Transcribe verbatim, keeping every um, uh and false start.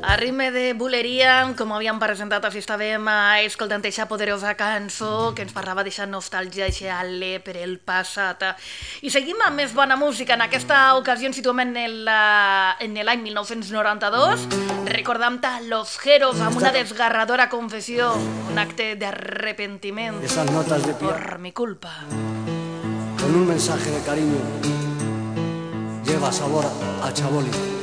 A ritme de buleria, com havíem presentat, així estàvem escoltant aquesta poderosa cançó que ens parlava d'aquesta nostàlgia, d'aquest alè per el passat. I seguim amb més bona música. En aquesta ocasió ens situem en l'any mil nou-cents noranta-dos, recordant a Los Heros amb una desgarradora confessió, un acte de arrepentiment por mi culpa. Con un mensaje de cariño lleva sabor a chabolí.